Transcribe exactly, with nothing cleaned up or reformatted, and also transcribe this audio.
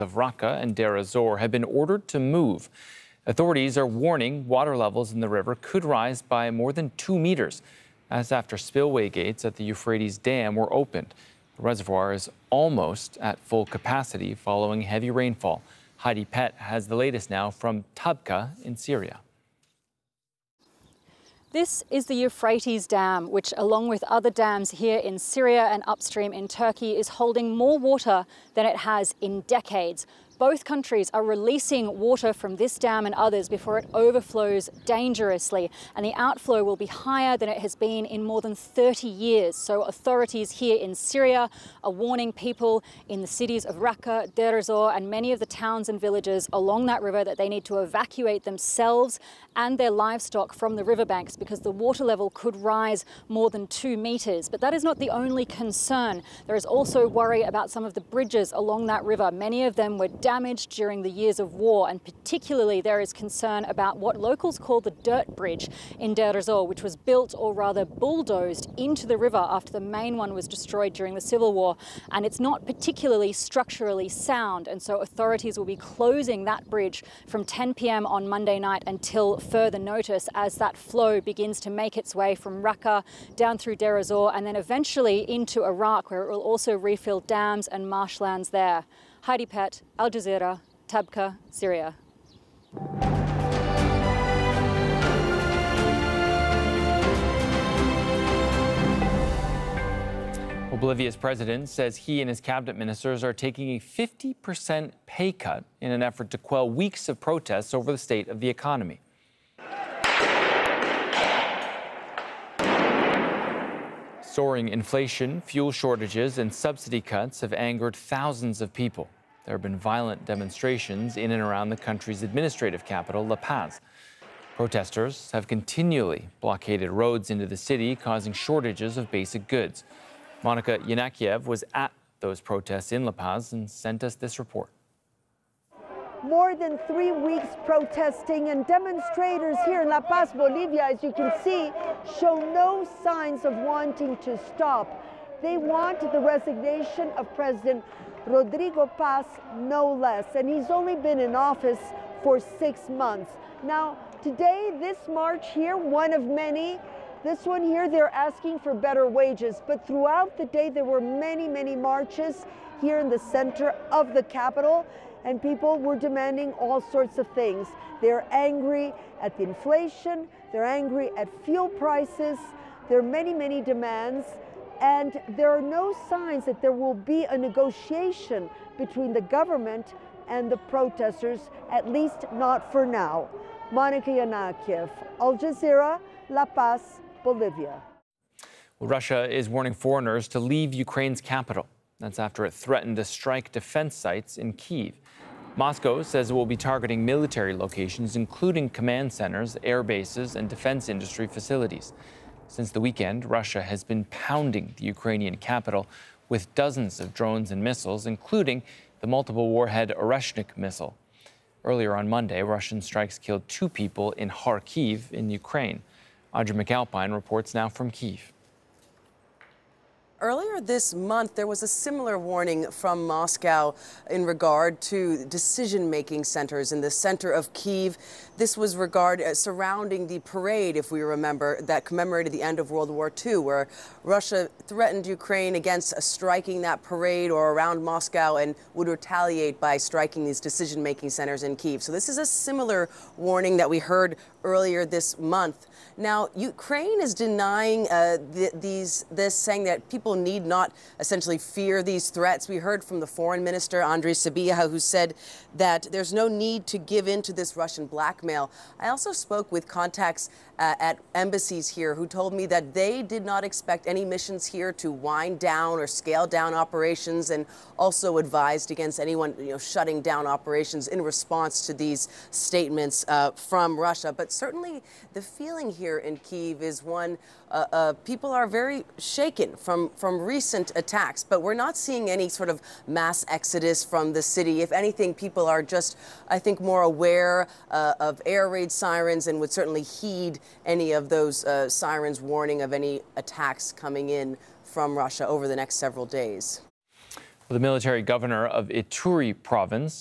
of Raqqa and Deir ez-Zor have been ordered to move. Authorities are warning water levels in the river could rise by more than two meters. As after spillway gates at the Euphrates Dam were opened. The reservoir is almost at full capacity following heavy rainfall. Heidi Pett has the latest now from Tabqa in Syria. This is the Euphrates Dam, which, along with other dams here in Syria and upstream in Turkey, is holding more water than it has in decades. Both countries are releasing water from this dam and others before it overflows dangerously, and the outflow will be higher than it has been in more than thirty years. So authorities here in Syria are warning people in the cities of Raqqa, Deir ez-Zor, and many of the towns and villages along that river that they need to evacuate themselves and their livestock from the riverbanks because the water level could rise more than two meters. But that is not the only concern. There is also worry about some of the bridges along that river. Many of them were damaged during the years of war, and particularly there is concern about what locals call the dirt bridge in Deir ez-Zor, which was built, or rather bulldozed, into the river after the main one was destroyed during the civil war, and it's not particularly structurally sound, and so authorities will be closing that bridge from ten p m on Monday night until further notice as that flow begins to make its way from Raqqa down through Deir ez-Zor and then eventually into Iraq, where it will also refill dams and marshlands there. Heidi Pett, Al Jazeera, Tabqa, Syria. Well, Bolivia's president says he and his cabinet ministers are taking a fifty percent pay cut in an effort to quell weeks of protests over the state of the economy. Soaring inflation, fuel shortages, and subsidy cuts have angered thousands of people. There have been violent demonstrations in and around the country's administrative capital, La Paz. Protesters have continually blockaded roads into the city, causing shortages of basic goods. Monica Yanakiev was at those protests in La Paz and sent us this report. More than three weeks protesting, and demonstrators here in La Paz, Bolivia, as you can see, show no signs of wanting to stop. They want the resignation of President Rodrigo Paz, no less, and he's only been in office for six months. Now, today, this march here, one of many, this one here, they're asking for better wages, but throughout the day, there were many, many marches here in the center of the capital, and people were demanding all sorts of things. They're angry at the inflation, they're angry at fuel prices, there are many, many demands, and there are no signs that there will be a negotiation between the government and the protesters, at least not for now. Monica Yanakiev, Al Jazeera, La Paz, Bolivia. Well, Russia is warning foreigners to leave Ukraine's capital. That's after it threatened to strike defense sites in Kyiv. Moscow says it will be targeting military locations, including command centers, air bases, and defense industry facilities. Since the weekend, Russia has been pounding the Ukrainian capital with dozens of drones and missiles, including the multiple warhead Oreshnik missile. Earlier on Monday, Russian strikes killed two people in Kharkiv in Ukraine. Audrey McAlpine reports now from Kyiv. Earlier this month, there was a similar warning from Moscow in regard to decision-making centers in the center of Kyiv. This was regard uh, surrounding the parade, if we remember, that commemorated the end of World War Two, where Russia threatened Ukraine against uh, striking that parade or around Moscow and would retaliate by striking these decision-making centers in Kyiv. So this is a similar warning that we heard earlier this month. Now, Ukraine is denying uh, th these this, saying that people need not essentially fear these threats. We heard from the foreign minister, Andriy Sybiha, who said that there's no need to give in to this Russian blackmail. I also spoke with contacts uh, at embassies here who told me that they did not expect any missions here to wind down or scale down operations, and also advised against anyone you know, shutting down operations in response to these statements uh, from Russia. But certainly the feeling here in Kyiv is one, uh, uh, people are very shaken from, from recent attacks, but we're not seeing any sort of mass exodus from the city. If anything, people are just, I think, more aware uh, of air raid sirens and would certainly heed any of those uh, sirens warning of any attacks coming in from Russia over the next several days. The military governor of Ituri province